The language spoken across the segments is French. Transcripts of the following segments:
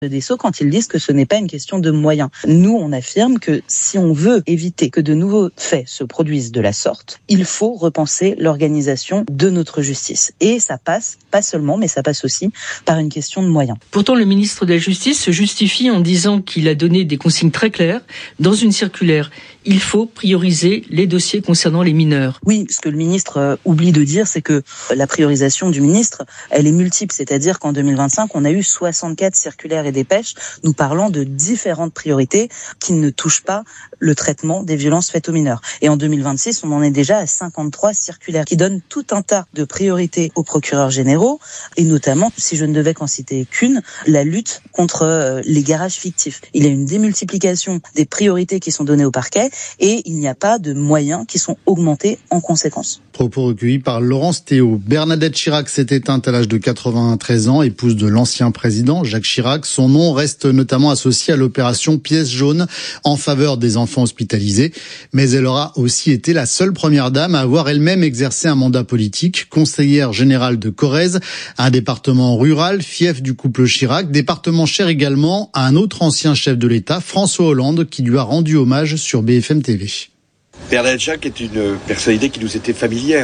des Sceaux quand ils disent que ce n'est pas une question de moyens. Nous, on affirme que si on veut éviter que de nouveaux faits se produisent de la sorte, il faut repenser l'organisation de notre justice. Et ça passe, pas seulement, mais ça passe aussi par une question de moyens. Pourtant, le ministre de la Justice se justifie en disant qu'il a donné des consignes très claires dans une circulaire. Il faut prioriser les dossiers concernant les mineurs. Oui, ce que le ministre oublie de dire, c'est que la priorisation du ministre, elle est multiple. C'est-à-dire qu'en 2025, on a eu 64 circulaires et dépêches nous parlant de différentes priorités qui ne touchent pas le traitement des violences faites aux mineurs. Et en 2026, on en est déjà à 53 circulaires qui donnent tout un tas de priorités aux procureurs généraux et notamment, si je ne devais qu'en citer qu'une, la lutte contre les garages fictifs. Il y a une démultiplication des priorités qui sont données au parquet et il n'y a pas de moyens qui sont augmentés en conséquence. Propos recueillis par Laurence Théo. Bernadette Chirac s'est éteinte à l'âge de 93 ans, épouse de l'ancien président Jacques Chirac. Son nom reste notamment associé à l'opération Pièce jaune en faveur des enfants hospitalisés. Mais elle aura aussi été la seule première dame à avoir elle-même exercé un mandat politique, conseillère générale de Corrèze, un département rural, fief du couple Chirac, département cher également à un autre ancien chef de l'État, François Hollande, qui lui a rendu hommage sur BFM TV. Bernadette Chirac est une personnalité qui nous était familière.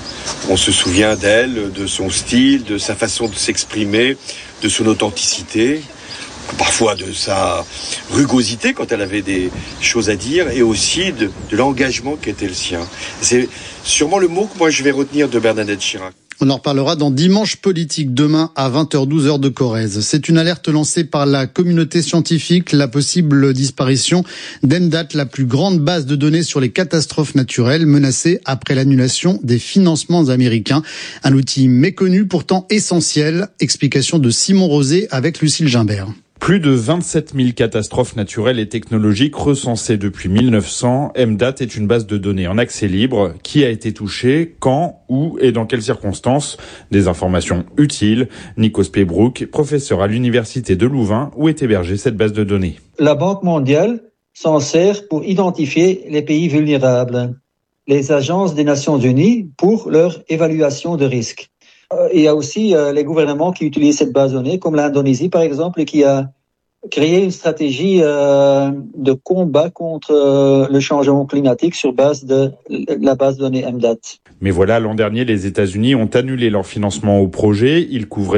On se souvient d'elle, de son style, de sa façon de s'exprimer, de son authenticité, parfois de sa rugosité quand elle avait des choses à dire, et aussi de l'engagement qui était le sien. C'est sûrement le mot que moi je vais retenir de Bernadette Chirac. On en reparlera dans Dimanche Politique, demain à 20h12 heure de Corrèze. C'est une alerte lancée par la communauté scientifique, la possible disparition d'EMDAT, la plus grande base de données sur les catastrophes naturelles menacées après l'annulation des financements américains. Un outil méconnu, pourtant essentiel. Explication de Simon Rosé avec Lucille Gimbert. Plus de 27 000 catastrophes naturelles et technologiques recensées depuis 1900. EMDAT est une base de données en accès libre. Qui a été touché, quand, où et dans quelles circonstances? Des informations utiles. Nikos Pebrouk, professeur à l'université de Louvain, où est hébergée cette base de données. La Banque mondiale s'en sert pour identifier les pays vulnérables. Les agences des Nations Unies pour leur évaluation de risque. Il y a aussi les gouvernements qui utilisent cette base de données, comme l'Indonésie par exemple, qui a créé une stratégie de combat contre le changement climatique sur base de la base de données EMDAT. Mais voilà, l'an dernier, les États-Unis ont annulé leur financement au projet. Ils couvraient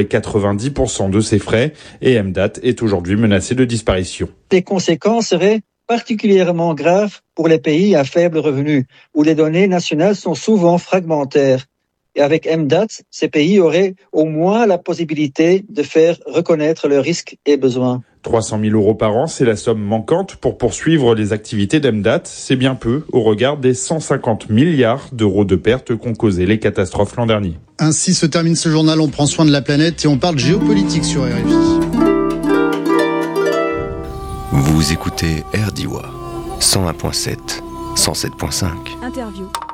90% de ses frais et EMDAT est aujourd'hui menacé de disparition. Les conséquences seraient particulièrement graves pour les pays à faible revenu, où les données nationales sont souvent fragmentaires. Et avec EMDAT, ces pays auraient au moins la possibilité de faire reconnaître leurs risques et besoins. 300 000 € par an, c'est la somme manquante pour poursuivre les activités d'EMDAT. C'est bien peu au regard des 150 milliards d'euros de pertes qu'ont causé les catastrophes l'an dernier. Ainsi se termine ce journal. On prend soin de la planète et on parle géopolitique sur RFI. Vous écoutez RDIWA 101.7, 107.5. Interview.